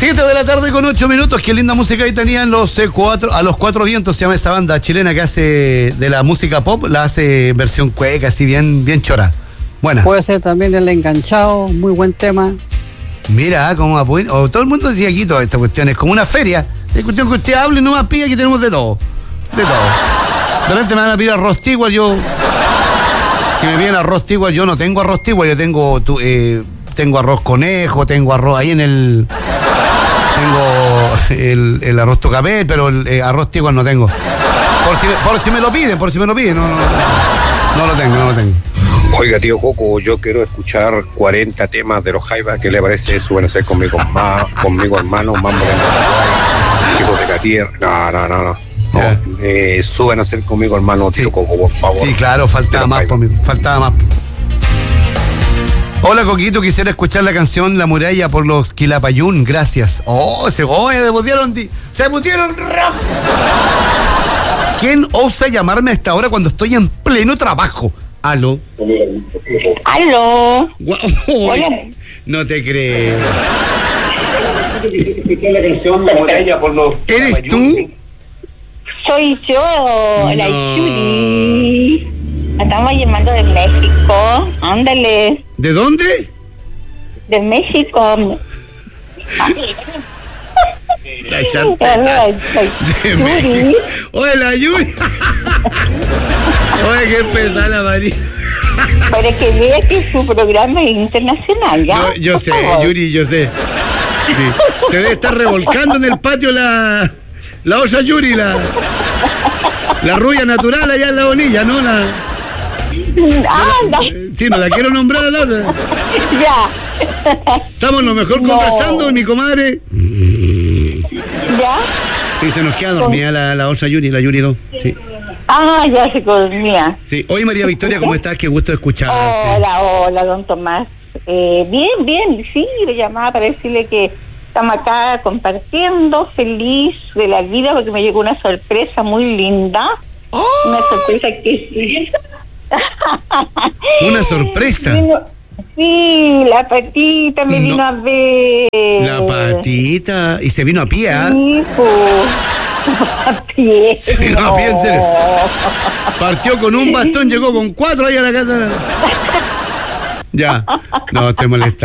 7:08. Qué linda música ahí tenían los a los Cuatro Vientos, se llama esa banda chilena que hace de la música pop, la hace versión cueca, así bien chora. Buena. Puede ser también El Enganchado, muy buen tema. Mira, como todo el mundo decía aquí toda esta cuestión, es como una feria. Es cuestión que usted hable y no más pida, que tenemos de todo. De todo. De repente me van a pedir arroz tigua, si me piden arroz tigua, yo no tengo arroz tigua, yo tengo arroz conejo, tengo arroz ahí tengo el arroz tocapel, pero el arroz tigua no tengo. Por si me lo piden, no lo tengo. Oiga, tío Coco, yo quiero escuchar 40 temas de los Jaivas. ¿Qué le parece? Suben a ser conmigo hermano, Mambo de Paraguay, Chicos de la Tierra. No. Suben a ser conmigo hermano, tío Coco, por favor. Sí, claro, faltaba más. Hola, Coquito, quisiera escuchar la canción La Muralla por los Quilapayún, gracias. Se pusieron rojo. ¿Quién osa llamarme a esta hora cuando estoy en pleno trabajo? ¿Aló? Hola. No te creo. La canción La Muralla por los ¿Eres tú? Soy yo, la No. Yuri. Estamos llamando de México. Ándale. ¿De dónde? De México. La chanteta. De México. Hola, Yuri. Oye, qué pesada la María. Para que vea que su programa es internacional, ¿ya? Yo sé, Yuri, yo sé. Sí. Se debe estar revolcando en el patio la osa Yuri, la rubia natural allá en la Bonilla, ¿no? Sí, no la quiero nombrar a la otra. Ya. Estamos lo mejor conversando, mi comadre. ¿Ya? Sí, se nos queda dormida la osa Yuri, la Yuri 2. Sí. Ya se dormía. Sí. Hoy, María Victoria, ¿cómo estás? Qué gusto escucharte. Hola, don Tomás. Bien, sí, le llamaba para decirle que estamos acá compartiendo, feliz de la vida, porque me llegó una sorpresa muy linda. Una sorpresa que sí. ¿Una sorpresa? Sí, la Patita me vino a ver. La Patita. ¿Y se vino a pie, ah? Sí, a pie. Se vino a pie, en serio. Partió con un bastón, llegó con 4 ahí a la casa. Ya, no, te molesta.